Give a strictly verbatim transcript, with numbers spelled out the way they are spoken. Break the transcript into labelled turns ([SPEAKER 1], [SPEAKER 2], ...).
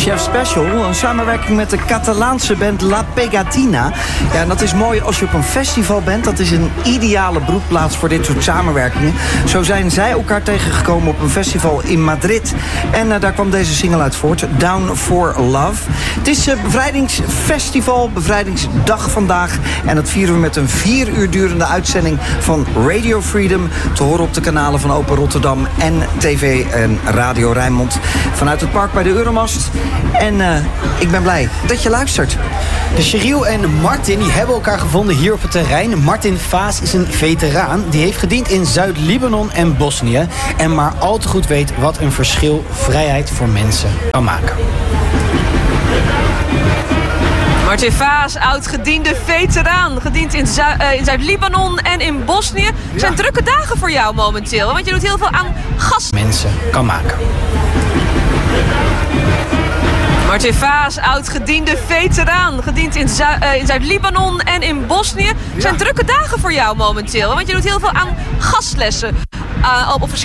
[SPEAKER 1] Chef Special, een samenwerking met de Catalaanse band La Pegatina. Ja, en dat is mooi als je op een festival bent. Dat is een ideale broedplaats voor dit soort samenwerkingen. Zo zijn zij elkaar tegengekomen op een festival in Madrid. En uh, daar kwam deze single uit voort, Down for Love. Het is uh, bevrijdingsfestival, bevrijdingsdag vandaag. En dat vieren we met een vier uur durende uitzending van Radio Freedom. Te horen op de kanalen van Open Rotterdam en T V en Radio Rijnmond. Vanuit het park bij de Euromast. En uh, ik ben blij dat je luistert.
[SPEAKER 2] De Cheryl en Martin die hebben elkaar gevonden hier op het terrein. Martin Vaas is een veteraan. Die heeft gediend in Zuid-Libanon en Bosnië. En maar al te goed weet wat een verschil vrijheid voor mensen kan maken.
[SPEAKER 3] Martin Vaas, oud-gediende veteraan. Gediend in, Zu- uh, in Zuid-Libanon en in Bosnië. Het zijn ja. drukke dagen voor jou momenteel. Want je doet heel veel aan gas.
[SPEAKER 2] Mensen kan maken.
[SPEAKER 3] Martin Vaas, oud-gediende veteraan. Gediend in, Zu- uh, in Zuid-Libanon en in Bosnië. Het zijn ja. drukke dagen voor jou momenteel. Want je doet heel veel aan gastlessen. Uh, op